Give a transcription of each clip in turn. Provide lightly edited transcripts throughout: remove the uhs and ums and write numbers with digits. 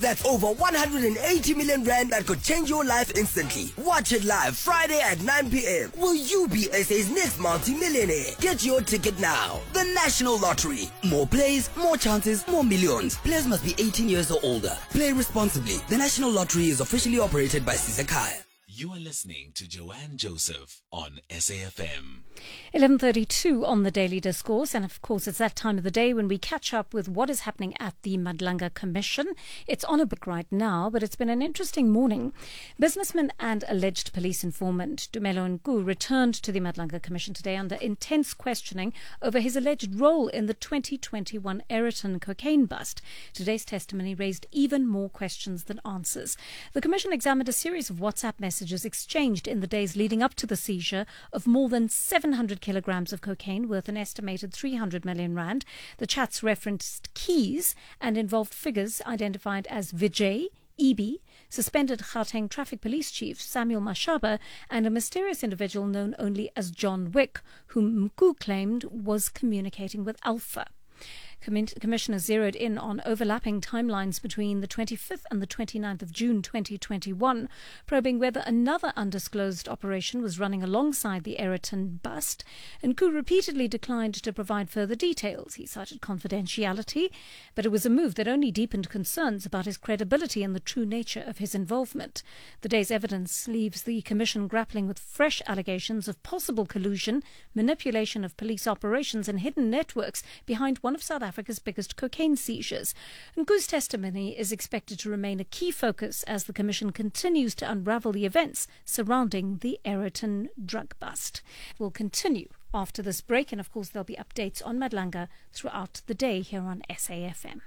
That's over 180 million rand that could change your life instantly. Watch it live Friday at 9 p.m. Will you be SA's next multi-millionaire? Get your ticket now. The National Lottery. More plays, more chances, more millions. Players must be 18 years or older. Play responsibly. The National Lottery is officially operated by Sizakaya. You are listening to Joanne Joseph on SAFM. 11:32 on the Daily Discourse, and of course it's that time of the day when we catch up with what is happening at the Madlanga Commission. It's on a break right now, but it's been an interesting morning. Businessman and alleged police informant Tumelo Nku returned to the Madlanga Commission today under intense questioning over his alleged role in the 2021 Aeroton cocaine bust. Today's testimony raised even more questions than answers. The Commission examined a series of WhatsApp messages exchanged in the days leading up to the seizure of more than 700 kilograms of cocaine worth an estimated 300 million rand. The chats referenced keys and involved figures identified as Vijay, EB, suspended Gauteng Traffic Police Chief Samuel Mashaba, and a mysterious individual known only as John Wick, whom Mku claimed was communicating with Alpha. Commissioner zeroed in on overlapping timelines between the 25th and the 29th of June 2021, probing whether another undisclosed operation was running alongside the Aeroton bust. Nku repeatedly declined to provide further details. He cited confidentiality, but it was a move that only deepened concerns about his credibility and the true nature of his involvement. The day's evidence leaves the Commission grappling with fresh allegations of possible collusion, manipulation of police operations and hidden networks behind one of South Africa's biggest cocaine seizures. Nku's testimony is expected to remain a key focus as the Commission continues to unravel the events surrounding the Aeroton drug bust. We'll continue after this break, and of course there'll be updates on Madlanga throughout the day here on SAFM.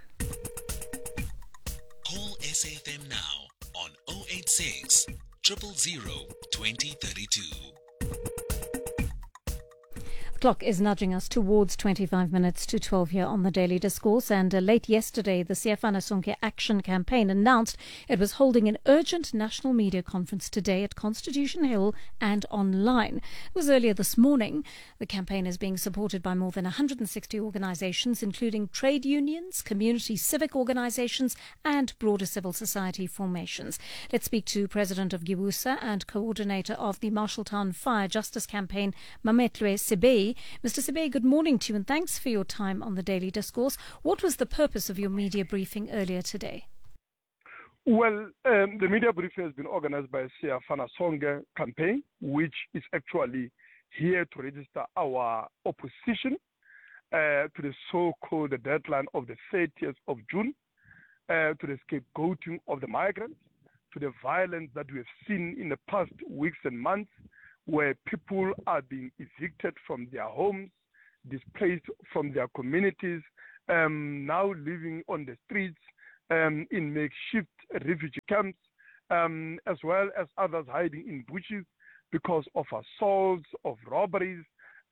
Call SAFM now on 086 000 2032. Clock is nudging us towards 25 minutes to 12 here on the Daily Discourse, and late yesterday the Siafana Sonke Action Campaign announced it was holding an urgent national media conference today at Constitution Hill and online. It was earlier this morning. The campaign is being supported by more than 160 organisations, including trade unions, community civic organisations and broader civil society formations. Let's speak to President of Gibusa and coordinator of the Marshalltown Fire Justice Campaign, Mametlwe Sibei. Mr. Sibei, good morning to you and thanks for your time on the Daily Discourse. What was the purpose of your media briefing earlier today? Well, the media briefing has been organized by Siafana Sonke Campaign, which is actually here to register our opposition to the so-called deadline of the 30th of June, to the scapegoating of the migrants, to the violence that we have seen in the past weeks and months, where people are being evicted from their homes, displaced from their communities, now living on the streets in makeshift refugee camps, as well as others hiding in bushes because of assaults, of robberies,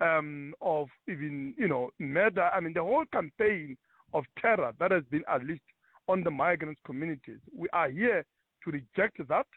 of even, murder. I mean, the whole campaign of terror that has been unleashed on the migrant communities. We are here to reject that.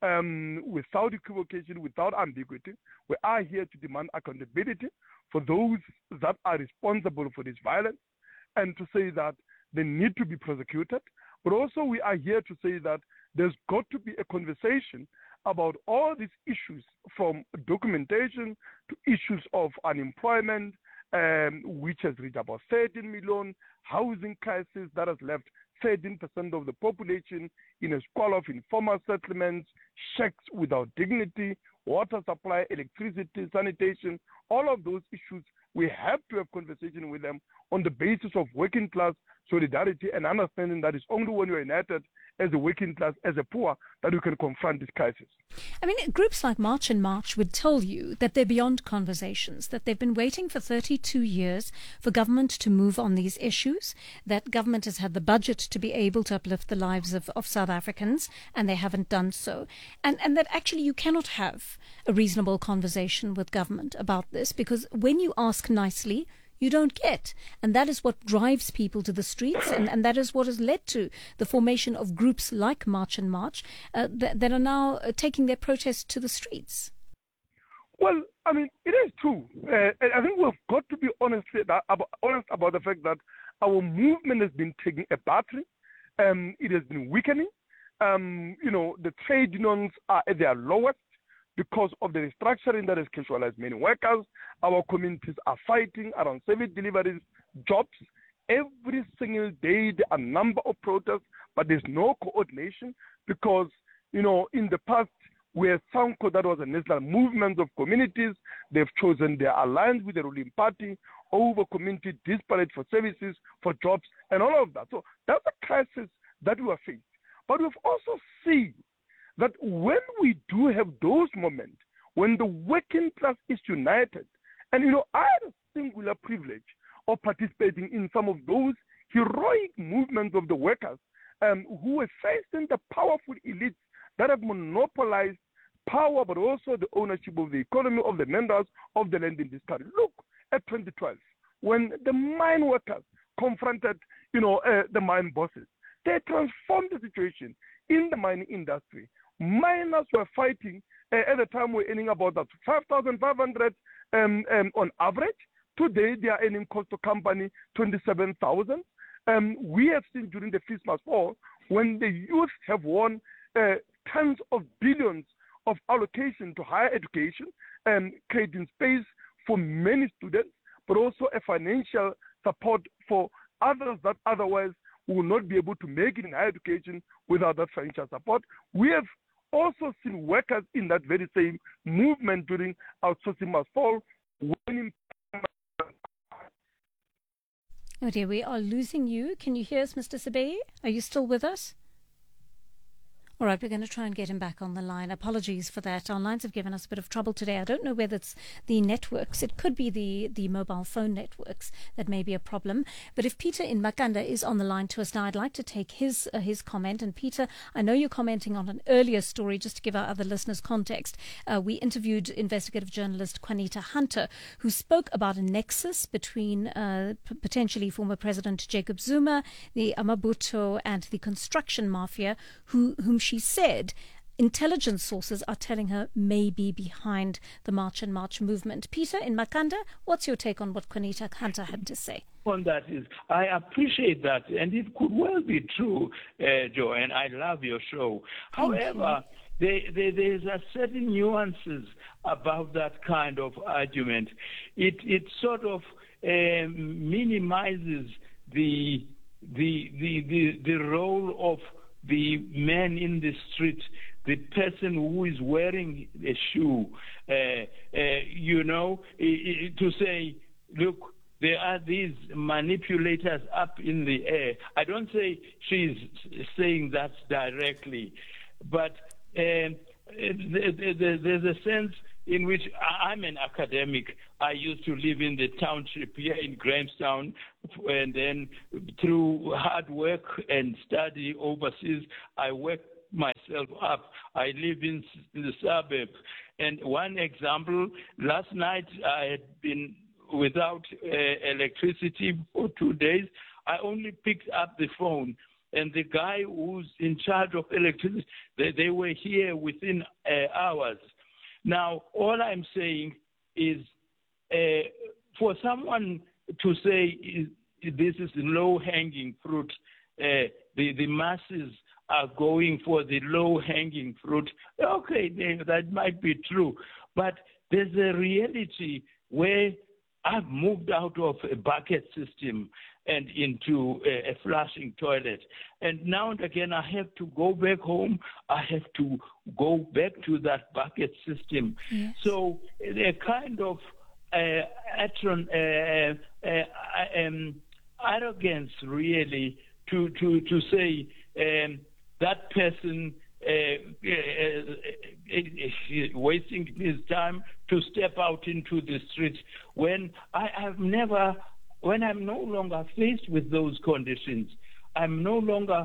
Without equivocation, without ambiguity. We are here to demand accountability for those that are responsible for this violence and to say that they need to be prosecuted. But also we are here to say that there's got to be a conversation about all these issues, from documentation to issues of unemployment, which has reached about 13 million, housing crisis that has left 13% of the population in a squalor of informal settlements, shacks without dignity, water supply, electricity, sanitation, all of those issues. We have to have conversation with them on the basis of working class solidarity and understanding that it's only when we're united as a working class, as a poor, that we can confront this crisis. I mean, groups like March and March would tell you that they're beyond conversations, that they've been waiting for 32 years for government to move on these issues, that government has had the budget to be able to uplift the lives of South Africans, and they haven't done so. And that actually you cannot have a reasonable conversation with government about this, because when you ask nicely, you don't get. And that is what drives people to the streets, and that is what has led to the formation of groups like March and March that are now taking their protests to the streets. Well, I mean, it is true. I think we've got to be honest about the fact that our movement has been taking a battery It has been weakening. The trade unions are at their lowest because of the restructuring that has casualized many workers. Our communities are fighting around service deliveries, jobs. Every single day there are a number of protests, but there's no coordination because, in the past, where SANCO, that was a national movement of communities, they've chosen their alliance with the ruling party over community disparate for services, for jobs, and all of that. So that's a crisis that we are facing. But we've also seen that when we do have those moments, when the working class is united, and I had a singular privilege of participating in some of those heroic movements of the workers who were facing the powerful elites that have monopolized power, but also the ownership of the economy, of the minerals, of the land in this country. Look at 2012, when the mine workers confronted, the mine bosses. They transformed the situation in the mining industry. Miners were fighting. At the time, we're earning about 5,500 on average. Today, they are earning cost to company 27,000. We have seen during the Christmas war, when the youth have won tens of billions of allocation to higher education, creating space for many students, but also a financial support for others that otherwise will not be able to make it in higher education without that financial support. We have also seen workers in that very same movement during outsourcing must fall. Oh dear, we are losing you. Can you hear us, Mr. Sabei? Are you still with us? All right, we're going to try and get him back on the line. Apologies for that. Our lines have given us a bit of trouble today. I don't know whether it's the networks. It could be the mobile phone networks that may be a problem. But if Peter in Makanda is on the line to us now, I'd like to take his comment. And Peter, I know you're commenting on an earlier story, just to give our other listeners context. We interviewed investigative journalist Juanita Hunter, who spoke about a nexus between potentially former President Jacob Zuma, the Amabuto, and the construction mafia, whom she said intelligence sources are telling her may be behind the March and March movement. Peter in Makanda, what's your take on what Juanita Hunter had to say? On that is, I appreciate that, and it could well be true, Joe, and I love your show. However, there's a certain nuances about that kind of argument. It sort of minimizes the role of the man in the street, the person who is wearing a shoe, to say, look, there are these manipulators up in the air. I don't say she's saying that directly, but there's a sense in which I'm an academic. I used to live in the township here in Grahamstown, and then through hard work and study overseas, I worked myself up. I live in the suburb. And one example, last night I had been without electricity for 2 days. I only picked up the phone, and the guy who's in charge of electricity, they were here within hours. Now, all I'm saying is for someone to say this is low-hanging fruit, the masses are going for the low-hanging fruit. Okay, that might be true. But there's a reality where I've moved out of a bucket system and into a flushing toilet. And now and again, I have to go back home. I have to go back to that bucket system. Yes. So a kind of arrogance, really, to say that person wasting his time to step out into the street when when I'm no longer faced with those conditions. I'm no longer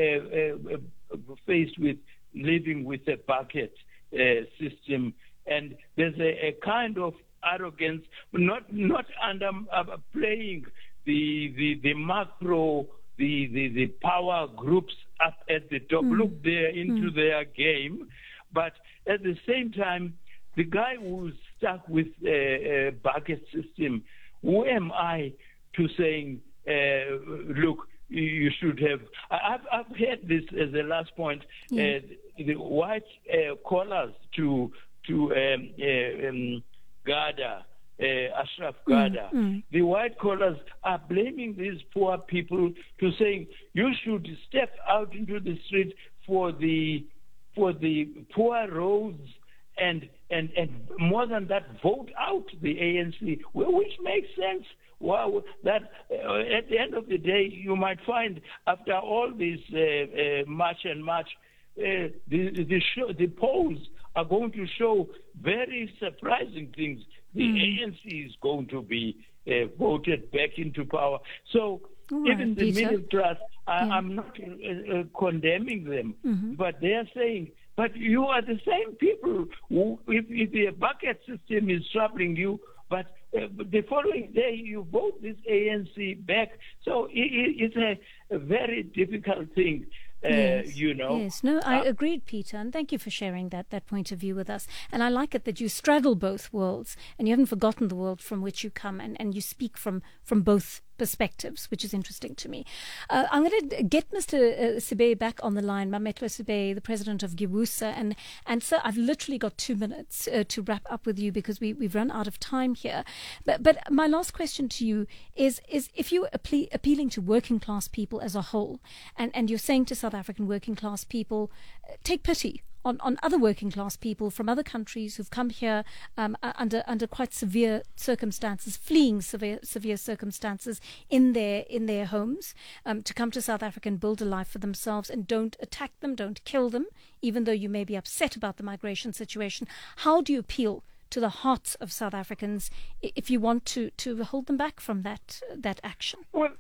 faced with living with a bucket system, and there's a kind of arrogance, not underplaying the macro, the power groups up at the top. Look, they're into their game, but at the same time, the guy who's stuck with a bucket system, who am I to saying, look, you should have. I've heard this as the last point. The white callers to Garda, Ashraf Garda, the white collars are blaming these poor people to saying you should step out into the street for the poor roads and more than that, vote out the ANC, which makes sense. Wow, that at the end of the day, you might find after all this march, the polls are going to show very surprising things. The ANC is going to be voted back into power. So even the middle class, I'm not condemning them, but they are saying, but you are the same people who, if the bucket system is troubling you, but the following day you vote this ANC back. So it's a very difficult thing. You know. Yes, no, I agreed, Peter, and thank you for sharing that point of view with us. And I like it that you straddle both worlds, and you haven't forgotten the world from which you come, and you speak from both perspectives, which is interesting to me. I'm going to get Mr. Sibe back on the line, Mametlwe Sibe, the president of GIBUSA, and sir, I've literally got 2 minutes to wrap up with you because we've run out of time here. But my last question to you is if you're appealing to working class people as a whole, and you're saying to South African working class people, take pity on other working class people from other countries who've come here under quite severe circumstances, fleeing severe circumstances in their homes, to come to South Africa and build a life for themselves, and don't attack them, don't kill them, even though you may be upset about the migration situation. How do you appeal to the hearts of South Africans if you want to hold them back from that action? Well,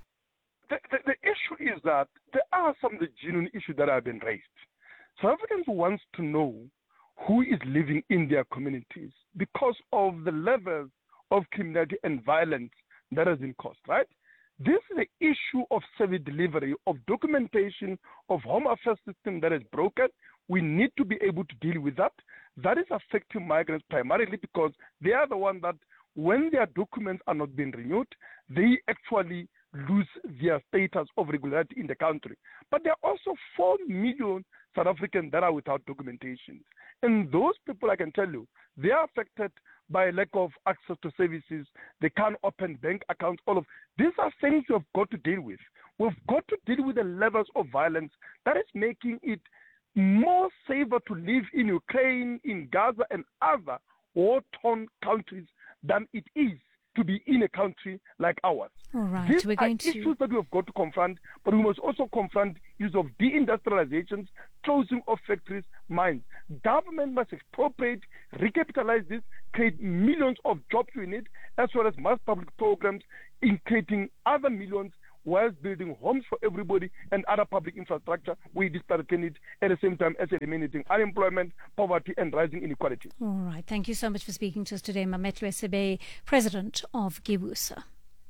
the issue is that there are some of the genuine issues that have been raised. South Africans want to know who is living in their communities because of the levels of criminality and violence that has been caused, right? This is the issue of service delivery, of documentation, of home affairs system that is broken. We need to be able to deal with that. That is affecting migrants primarily because they are the ones that when their documents are not being renewed, they actually lose their status of regularity in the country. But there are also 4 million South Africans that are without documentation. And those people, I can tell you, they are affected by lack of access to services. They can't open bank accounts. All of these are things we've got to deal with. We've got to deal with the levels of violence that is making it more safer to live in Ukraine, in Gaza, and other war-torn countries than it is to be in a country like ours. All right, These we're are going to issues that we have got to confront, but we must also confront issues of deindustrializations, closing of factories, mines. Government must expropriate, recapitalize this, create millions of jobs we need, as well as mass public programs in creating other millions whilst building homes for everybody and other public infrastructure we disparity need at the same time as eliminating unemployment, poverty, and rising inequalities. All right. Thank you so much for speaking to us today, Mametlwe Sibe, president of GIBUSA.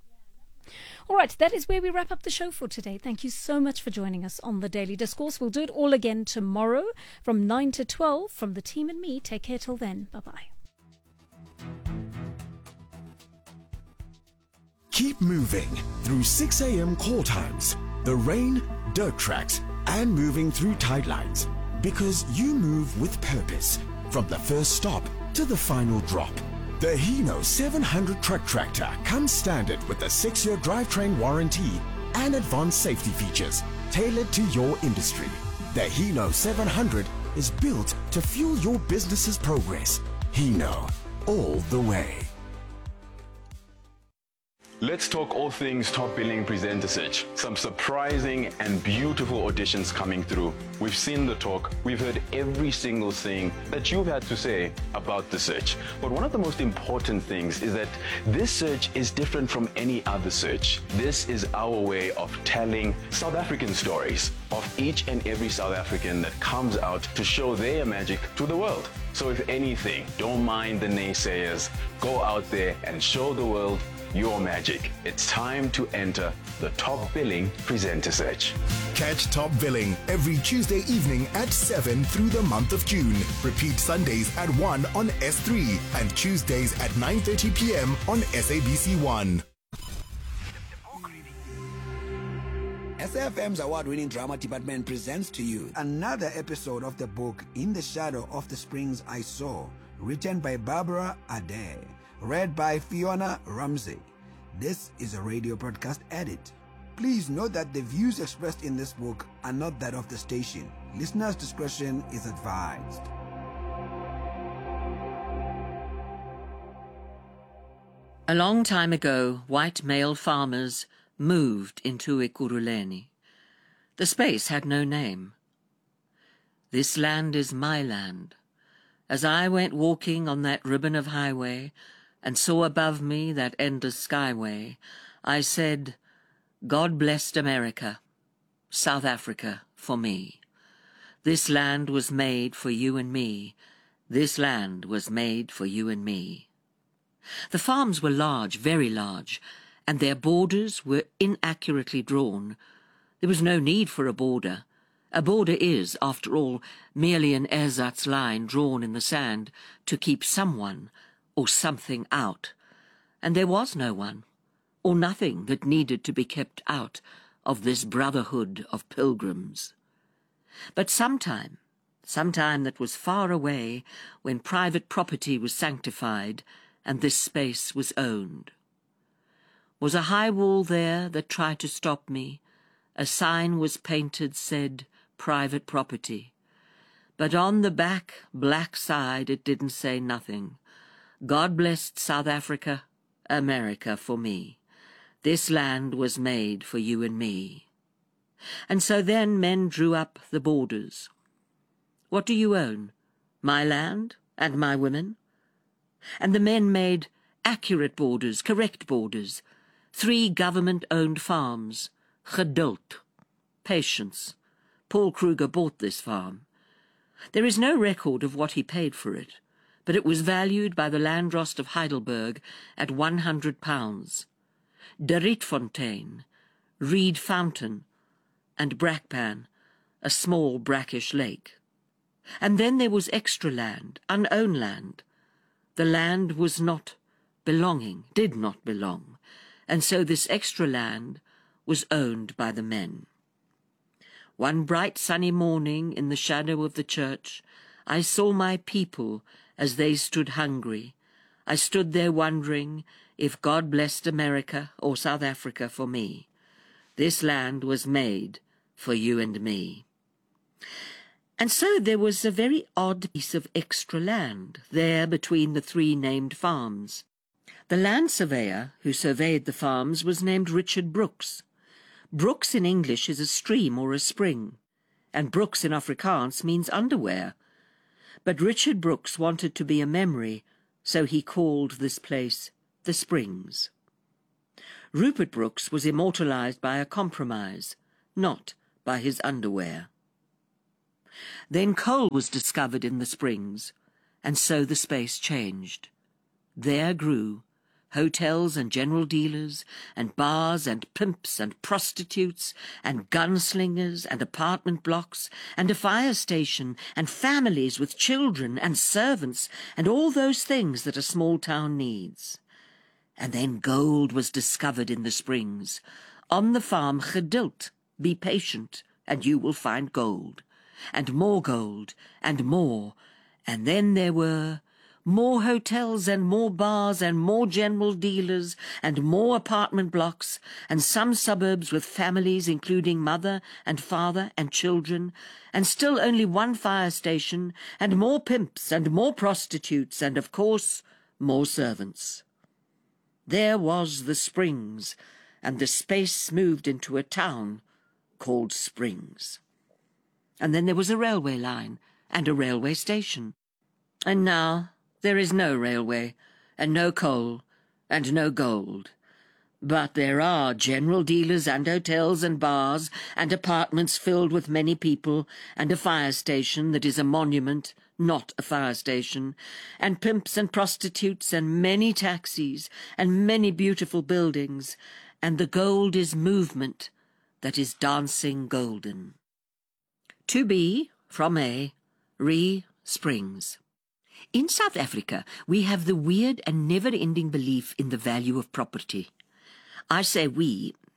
All right, that is where we wrap up the show for today. Thank you so much for joining us on The Daily Discourse. We'll do it all again tomorrow from 9 to 12. From the team and me, take care till then. Bye-bye. Keep moving through 6 a.m. call times, the rain, dirt tracks, and moving through tide lines. Because you move with purpose, from the first stop to the final drop. The Hino 700 truck tractor comes standard with a 6-year drivetrain warranty and advanced safety features tailored to your industry. The Hino 700 is built to fuel your business's progress. Hino, all the way. Let's talk all things Top Billing Presenter Search. Some surprising and beautiful auditions coming through. We've seen the talk. We've heard every single thing that you've had to say about the search. But one of the most important things is that this search is different from any other search. This is our way of telling South African stories of each and every South African that comes out to show their magic to the world. So if anything, don't mind the naysayers. Go out there and show the world your magic. It's time to enter the Top Billing Presenter Search. Catch Top Billing every Tuesday evening at 7 through the month of June. Repeat Sundays at 1 on S3 and Tuesdays at 9:30 p.m. on SABC1. SAFM's award-winning drama department presents to you another episode of the book In the Shadow of the Springs I Saw, written by Barbara Adair, read by Fiona Ramsey. This is a radio broadcast edit. Please note that the views expressed in this book are not that of the station. Listeners' discretion is advised. A long time ago, white male farmers moved into Ekurhuleni. The space had no name. This land is my land. As I went walking on that ribbon of highway and saw above me that endless skyway, I said, God blessed America, South Africa for me. This land was made for you and me. This land was made for you and me. The farms were large, very large, and their borders were inaccurately drawn. There was no need for a border. A border is, after all, merely an ersatz line drawn in the sand to keep someone or something out. And there was no one, or nothing that needed to be kept out of this brotherhood of pilgrims. But sometime that was far away, when private property was sanctified, and this space was owned. Was a high wall there that tried to stop me. A sign was painted, said, private property. But on the back, black side, it didn't say nothing. God blessed South Africa, America for me. This land was made for you and me. And so then men drew up the borders. What do you own? My land and my women? And the men made accurate borders, correct borders. 3 government-owned farms. Geduld. Patience. Paul Kruger bought this farm. There is no record of what he paid for it, but it was valued by the Landdrost of Heidelberg at £100. De Rietfontein, Reed Fountain, and Brakpan, a small brackish lake. And then there was extra land, unowned land. The land was not belonging, did not belong, and so this extra land was owned by the men. One bright sunny morning in the shadow of the church, I saw my people as they stood hungry. I stood there wondering if God blessed America or South Africa for me. This land was made for you and me. And so there was a very odd piece of extra land there between the 3 named farms. The land surveyor who surveyed the farms was named Richard Brooks. Brooks in English is a stream or a spring, and Brooks in Afrikaans means underwear. But Richard Brooks wanted to be a memory, so he called this place the Springs. Rupert Brooks was immortalized by a compromise, not by his underwear. Then coal was discovered in the Springs, and so the space changed. There grew hotels and general dealers, and bars and pimps and prostitutes, and gunslingers and apartment blocks, and a fire station, and families with children and servants, and all those things that a small town needs. And then gold was discovered in the Springs. On the farm, Geduld, be patient, and you will find gold. And more gold, and more. And then there were more hotels and more bars and more general dealers and more apartment blocks and some suburbs with families including mother and father and children, and still only 1 fire station, and more pimps and more prostitutes and, of course, more servants. There was the Springs, and the space moved into a town called Springs. And then there was a railway line and a railway station. And now there is no railway, and no coal, and no gold. But there are general dealers and hotels and bars and apartments filled with many people, and a fire station that is a monument, not a fire station, and pimps and prostitutes and many taxis and many beautiful buildings, and the gold is movement that is dancing golden. To be, from A, Re Springs. In South Africa, we have the weird and never-ending belief in the value of property. I say we,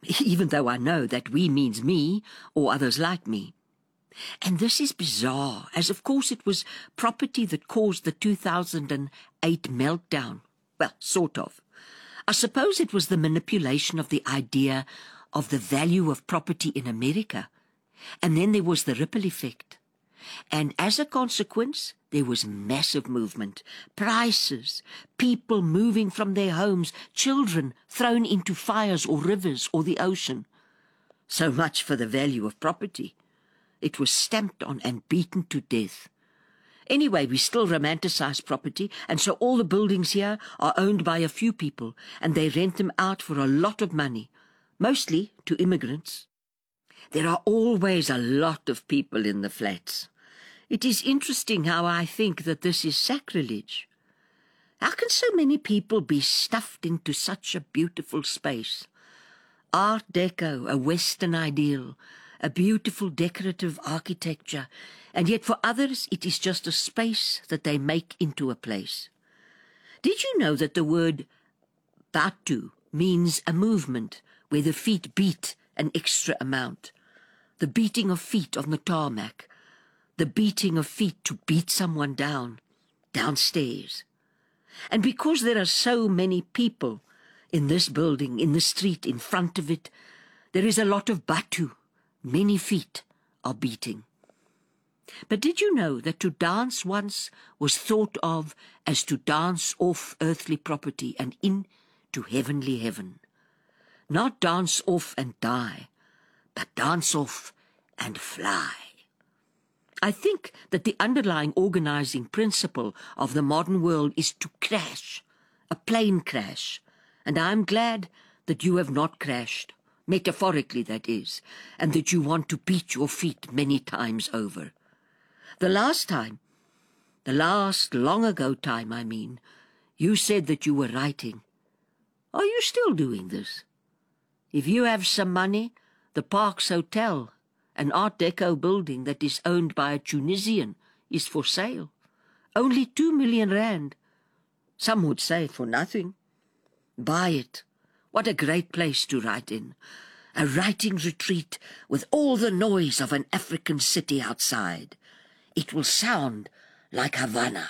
even though I know that we means me or others like me. And this is bizarre, as of course it was property that caused the 2008 meltdown. Well, sort of. I suppose it was the manipulation of the idea of the value of property in America. And then there was the ripple effect. And as a consequence, there was massive movement, prices, people moving from their homes, children thrown into fires or rivers or the ocean. So much for the value of property. It was stamped on and beaten to death. Anyway, we still romanticize property, and so all the buildings here are owned by a few people, and they rent them out for a lot of money, mostly to immigrants. There are always a lot of people in the flats. It is interesting how I think that this is sacrilege. How can so many people be stuffed into such a beautiful space? Art Deco, a Western ideal, a beautiful decorative architecture, and yet for others it is just a space that they make into a place. Did you know that the word batu means a movement where the feet beat an extra amount? The beating of feet on the tarmac, the beating of feet to beat someone downstairs. And because there are so many people in this building, in the street, in front of it, there is a lot of batu. Many feet are beating. But did you know that to dance once was thought of as to dance off earthly property and into heavenly heaven? Not dance off and die, but dance off and fly. I think that the underlying organizing principle of the modern world is to crash, a plane crash, and I'm glad that you have not crashed, metaphorically that is, and that you want to beat your feet many times over. The last long ago time, I mean, you said that you were writing. Are you still doing this? If you have some money, the Parks Hotel, an Art Deco building that is owned by a Tunisian, is for sale. Only 2 million rand. Some would say for nothing. Buy it. What a great place to write in. A writing retreat with all the noise of an African city outside. It will sound like Havana.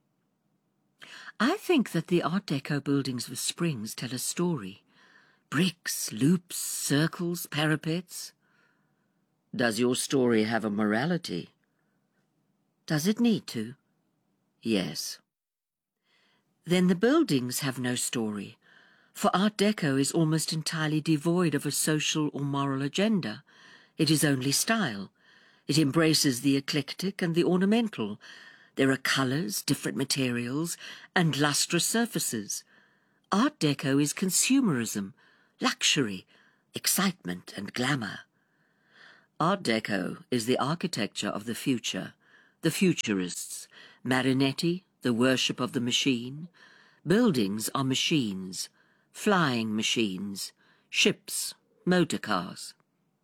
I think that the Art Deco buildings with springs tell a story. Bricks, loops, circles, parapets. Does your story have a morality? Does it need to? Yes. Then the buildings have no story, for Art Deco is almost entirely devoid of a social or moral agenda. It is only style. It embraces the eclectic and the ornamental. There are colours, different materials, and lustrous surfaces. Art Deco is consumerism, luxury, excitement, and glamour. Art Deco is the architecture of the future, the futurists, Marinetti, the worship of the machine. Buildings are machines, flying machines, ships, motor cars.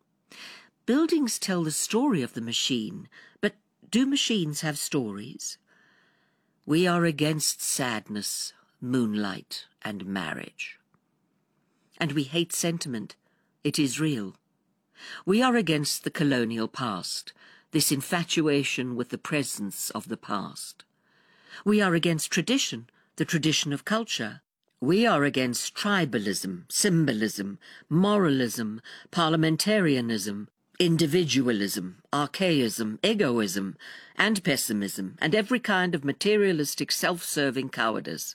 Buildings tell the story of the machine, but do machines have stories? We are against sadness, moonlight, and marriage. And we hate sentiment. It is real. We are against the colonial past, this infatuation with the presence of the past. We are against tradition, the tradition of culture. We are against tribalism, symbolism, moralism, parliamentarianism, individualism, archaism, egoism, and pessimism, and every kind of materialistic, self-serving cowardice.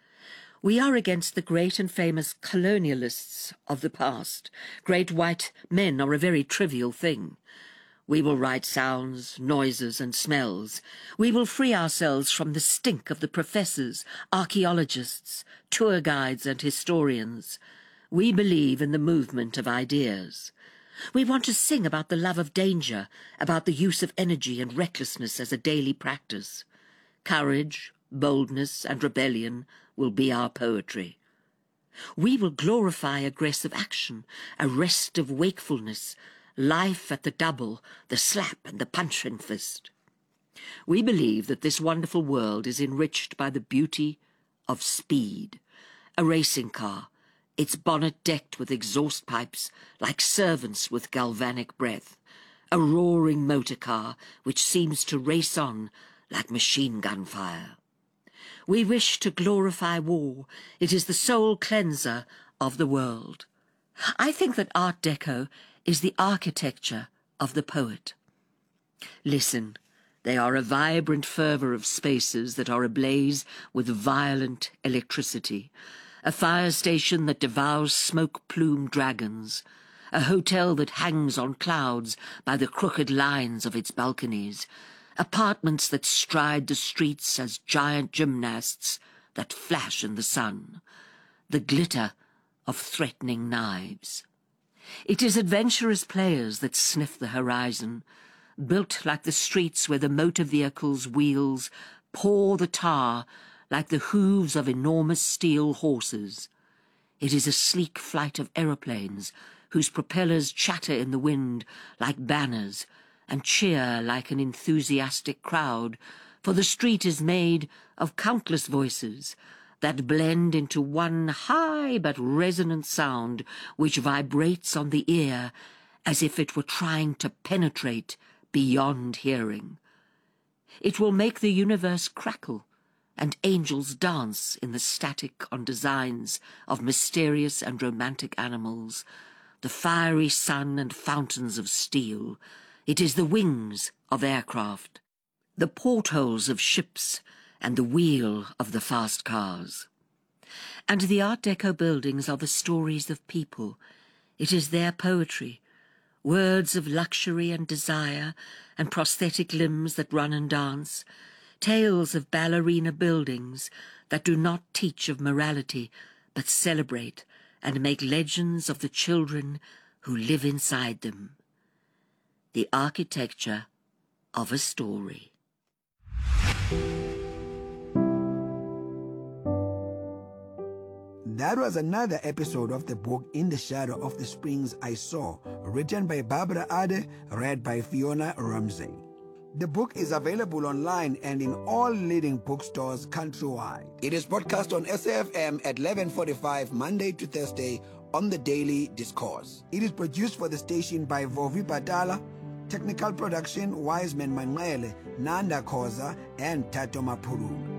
We are against the great and famous colonialists of the past. Great white men are a very trivial thing. We will write sounds, noises, and smells. We will free ourselves from the stink of the professors, archaeologists, tour guides, and historians. We believe in the movement of ideas. We want to sing about the love of danger, about the use of energy and recklessness as a daily practice. Courage, boldness, and rebellion will be our poetry. We will glorify aggressive action, a rest of wakefulness, life at the double, the slap and the punching fist. We believe that this wonderful world is enriched by the beauty of speed. A racing car, its bonnet decked with exhaust pipes like servants with galvanic breath, a roaring motor car which seems to race on like machine gun fire. We wish to glorify war. It is the sole cleanser of the world. I think that Art Deco is the architecture of the poet. Listen, they are a vibrant fervour of spaces that are ablaze with violent electricity, a fire station that devours smoke-plumed dragons, a hotel that hangs on clouds by the crooked lines of its balconies, apartments that stride the streets as giant gymnasts that flash in the sun, the glitter of threatening knives. It is adventurous players that sniff the horizon, built like the streets where the motor vehicles' wheels pour the tar like the hooves of enormous steel horses. It is a sleek flight of aeroplanes whose propellers chatter in the wind like banners and cheer like an enthusiastic crowd, for the street is made of countless voices that blend into one high but resonant sound which vibrates on the ear as if it were trying to penetrate beyond hearing. It will make the universe crackle and angels dance in the static on designs of mysterious and romantic animals, the fiery sun and fountains of steel. It is the wings of aircraft, the portholes of ships, and the wheel of the fast cars. And the Art Deco buildings are the stories of people. It is their poetry, words of luxury and desire, and prosthetic limbs that run and dance, tales of ballerina buildings that do not teach of morality, but celebrate and make legends of the children who live inside them. The architecture of a story. That was another episode of the book In the Shadow of the Springs I Saw, written by Barbara Ade, read by Fiona Ramsey. The book is available online and in all leading bookstores countrywide. It is broadcast on SAFM at 11:45 Monday to Thursday on the Daily Discourse. It is produced for the station by Vovi Batala, technical production Wiseman Manwele, Nanda Koza, and Tato Mapuru.